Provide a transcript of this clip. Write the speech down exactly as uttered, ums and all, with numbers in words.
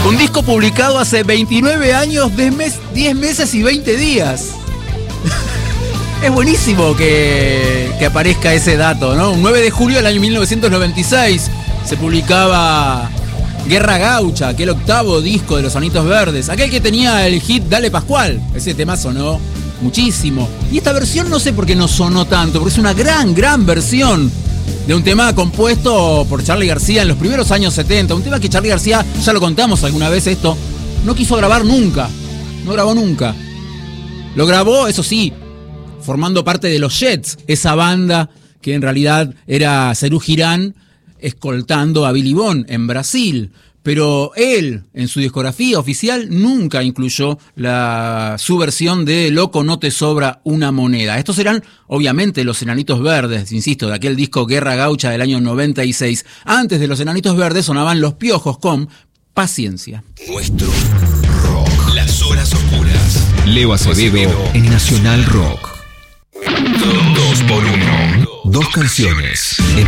Un disco publicado hace veintinueve años, diez meses y veinte días. Es buenísimo que, que aparezca ese dato, ¿no? Un nueve de julio del año mil novecientos noventa y seis se publicaba Guerra Gaucha, aquel octavo disco de Los Enanitos Verdes, aquel que tenía el hit Dale Pascual. Ese tema sonó muchísimo. Y esta versión no sé por qué no sonó tanto, porque es una gran, gran versión de un tema compuesto por Charly García en los primeros años setenta. Un tema que Charly García, ya lo contamos alguna vez esto, no quiso grabar nunca. No grabó nunca. Lo grabó, eso sí, formando parte de los Jets, esa banda que en realidad era Serú Girán escoltando a Billy Bond en Brasil. Pero él, en su discografía oficial, nunca incluyó la, su versión de Loco no te sobra una moneda. Estos eran, obviamente, Los Enanitos Verdes, insisto, de aquel disco Guerra Gaucha del año noventa y seis. Antes de Los Enanitos Verdes sonaban Los Piojos con Paciencia. Nuestro rock. Las horas oscuras. Leo Acevedo en Nacional Rock. Dos por uno. Dos canciones en